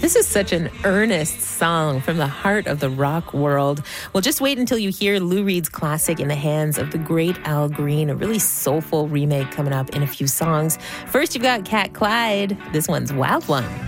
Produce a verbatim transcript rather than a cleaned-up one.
This is such an earnest song from the heart of the rock world. Well, just wait until you hear Lou Reed's classic in the hands of the great Al Green, a really soulful remake coming up in a few songs. First, you've got Cat Clyde. This one's Wild One.